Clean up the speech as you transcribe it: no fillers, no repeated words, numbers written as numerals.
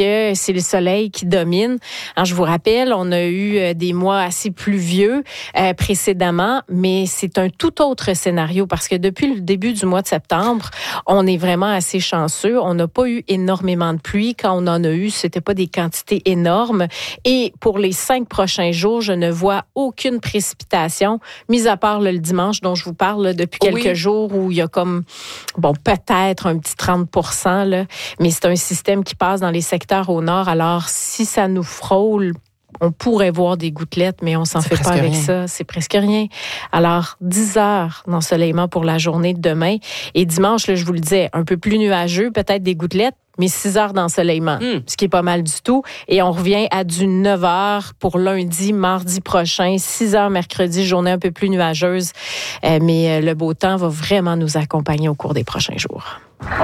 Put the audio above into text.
que c'est le soleil qui domine. Alors, je vous rappelle, on a eu des mois assez pluvieux précédemment, mais c'est un tout autre scénario parce que depuis le début du mois de septembre, on est vraiment assez chanceux. On n'a pas eu énormément de pluie. Quand on en a eu, c'était pas des quantités énormes. Et pour les 5 prochains jours, je ne vois aucune précipitation, mis à part le dimanche dont je vous parle là, depuis quelques jours où il y a comme, peut-être un petit 30%, là, mais c'est un système qui passe dans les secteurs au nord. Alors, si ça nous frôle, on pourrait voir des gouttelettes, mais on s'en fait pas avec ça. C'est presque rien. Alors, 10 heures d'ensoleillement pour la journée de demain. Et dimanche, là, je vous le disais, un peu plus nuageux, peut-être des gouttelettes, mais 6 heures d'ensoleillement, ce qui est pas mal du tout. Et on revient à du 9 heures pour lundi, mardi prochain, 6 heures mercredi, journée un peu plus nuageuse. Mais le beau temps va vraiment nous accompagner au cours des prochains jours.